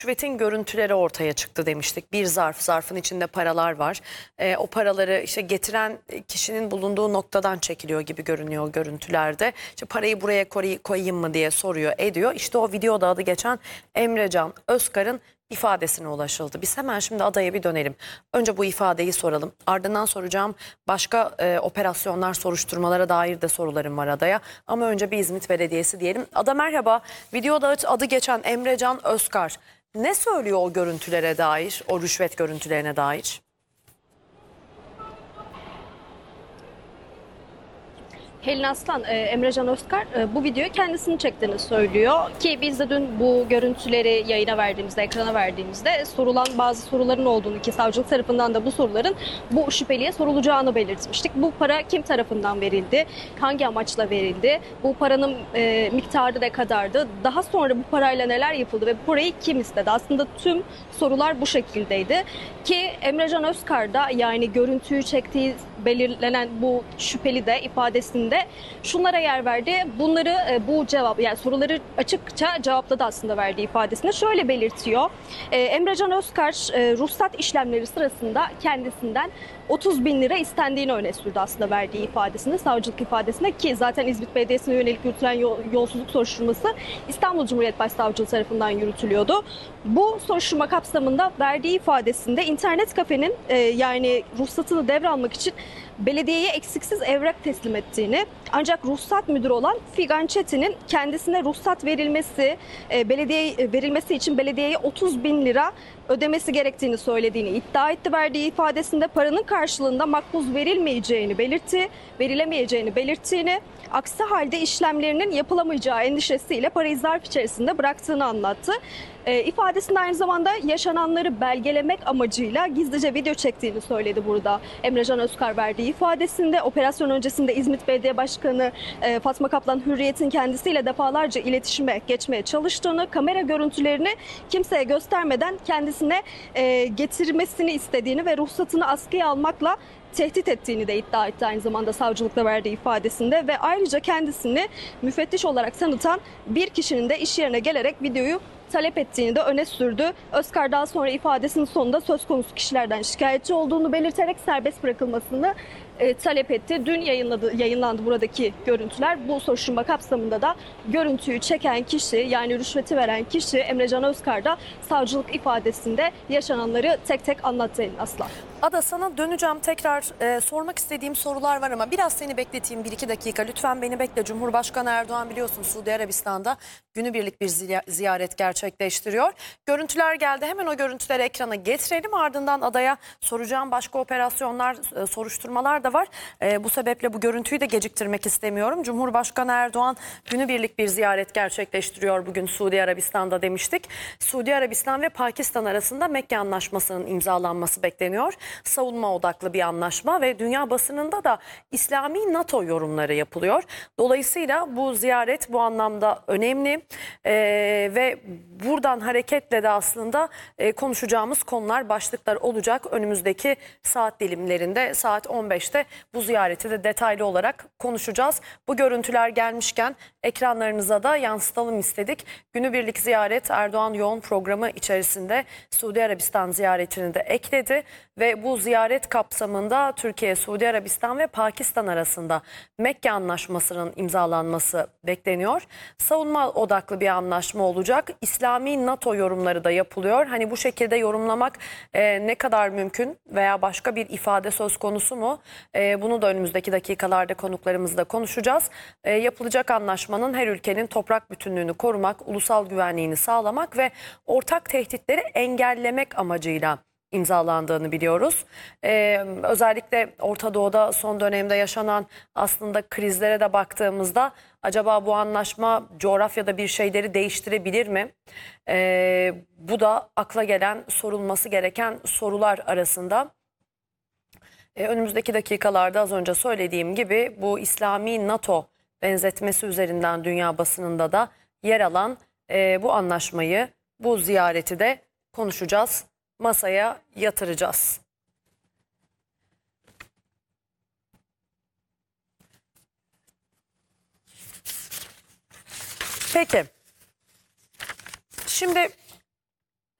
Rüşvetin görüntüleri ortaya çıktı demiştik. Bir zarfın içinde paralar var. O paraları işte getiren kişinin bulunduğu noktadan çekiliyor gibi görünüyor görüntülerde. İşte parayı buraya koyayım mı diye soruyor, ediyor. İşte o videoda adı geçen Emrecan Özkar'ın ifadesine ulaşıldı. Biz hemen şimdi adaya bir dönelim. Önce bu ifadeyi soralım. Ardından soracağım başka operasyonlar, soruşturmalara dair de sorularım var adaya. Ama önce bir İzmit Belediyesi diyelim. Ada merhaba. Videoda adı geçen Emrecan Özkar ne söylüyor o görüntülere dair, o rüşvet görüntülerine dair? Helin Aslan, Emrecan Özkar bu videoyu kendisini çektiğini söylüyor ki biz de dün bu görüntüleri yayına verdiğimizde, ekrana verdiğimizde sorulan bazı soruların olduğunu ki savcılık tarafından da bu soruların bu şüpheliye sorulacağını belirtmiştik. Bu para kim tarafından verildi? Hangi amaçla verildi? Bu paranın miktarı ne kadardı? Daha sonra bu parayla neler yapıldı ve bu parayı kim istedi? Aslında tüm sorular bu şekildeydi ki Emrecan Özkar da yani görüntüyü çektiği belirlenen bu şüpheli de ifadesinde şunlara yer verdi. Bunları bu cevap yani soruları açıkça cevapladı aslında verdiği ifadesinde. Şöyle belirtiyor. Emrecan Özkar ruhsat işlemleri sırasında kendisinden 30 bin lira istendiğini öne sürdü aslında verdiği ifadesinde, savcılık ifadesinde ki zaten İzmit Belediyesi'ne yönelik yürütülen yolsuzluk soruşturması İstanbul Cumhuriyet Başsavcılığı tarafından yürütülüyordu. Bu soruşturma kapsamında verdiği ifadesinde internet kafenin yani ruhsatını devralmak için belediyeye eksiksiz evrak teslim ettiğini ancak ruhsat müdürü olan Figan Çetin'in kendisine ruhsat verilmesi için belediyeye 30 bin lira ödemesi gerektiğini söylediğini iddia etti verdiği ifadesinde paranın karşılığında makbuz verilemeyeceğini belirttiğini, aksi halde işlemlerinin yapılamayacağı endişesiyle parayı zarf içerisinde bıraktığını anlattı. İfadesinde aynı zamanda yaşananları belgelemek amacıyla gizlice video çektiğini söyledi burada. Emrecan Özkar verdiği ifadesinde operasyon öncesinde İzmit Belediye Başkanı Fatma Kaplan Hürriyet'in kendisiyle defalarca iletişime geçmeye çalıştığını, kamera görüntülerini kimseye göstermeden kendisine getirmesini istediğini ve ruhsatını askıya almakla tehdit ettiğini de iddia etti aynı zamanda savcılıkta verdiği ifadesinde ve ayrıca kendisini müfettiş olarak tanıtan bir kişinin de iş yerine gelerek videoyu talep ettiğini de öne sürdü. Özkar daha sonra ifadesinin sonunda söz konusu kişilerden şikayetçi olduğunu belirterek serbest bırakılmasını talep etti. Dün yayınlandı buradaki görüntüler. Bu soruşturma kapsamında da görüntüyü çeken kişi yani rüşveti veren kişi Emrecan Özkar da savcılık ifadesinde yaşananları tek tek anlattı Aslan. Ada sana döneceğim tekrar sormak istediğim sorular var ama biraz seni bekleteyim 1-2 dakika. Lütfen beni bekle. Cumhurbaşkanı Erdoğan biliyorsun Suudi Arabistan'da günübirlik bir ziyaret gerçekleştiriyor. Görüntüler geldi. Hemen o görüntüleri ekrana getirelim. Ardından adaya soracağım başka operasyonlar, soruşturmalar da var. Bu sebeple bu görüntüyü de geciktirmek istemiyorum. Cumhurbaşkanı Erdoğan günübirlik bir ziyaret gerçekleştiriyor bugün Suudi Arabistan'da demiştik. Suudi Arabistan ve Pakistan arasında Mekke Anlaşması'nın imzalanması bekleniyor. Savunma odaklı bir anlaşma ve dünya basınında da İslami NATO yorumları yapılıyor. Dolayısıyla bu ziyaret bu anlamda önemli ve buradan hareketle de aslında konuşacağımız konular, başlıklar olacak. Önümüzdeki saat dilimlerinde saat 15'te bu ziyareti de detaylı olarak konuşacağız. Bu görüntüler gelmişken ekranlarınıza da yansıtalım istedik. Günübirlik ziyaret Erdoğan yoğun programı içerisinde Suudi Arabistan ziyaretini de ekledi ve bu ziyaret kapsamında Türkiye, Suudi Arabistan ve Pakistan arasında Mekke Anlaşması'nın imzalanması bekleniyor. Savunma odaklı bir anlaşma olacak. İslami NATO yorumları da yapılıyor. Hani bu şekilde yorumlamak ne kadar mümkün veya başka bir ifade söz konusu mu? Bunu da önümüzdeki dakikalarda konuklarımızla konuşacağız. Yapılacak anlaşmanın her ülkenin toprak bütünlüğünü korumak, ulusal güvenliğini sağlamak ve ortak tehditleri engellemek amacıyla imzalandığını biliyoruz. Özellikle Orta Doğu'da son dönemde yaşanan aslında krizlere de baktığımızda acaba bu anlaşma coğrafyada bir şeyleri değiştirebilir mi? Bu da akla gelen, sorulması gereken sorular arasında. Önümüzdeki dakikalarda az önce söylediğim gibi bu İslami NATO benzetmesi üzerinden dünya basınında da yer alan bu anlaşmayı, bu ziyareti de konuşacağız. Masaya yatıracağız. Peki. Şimdi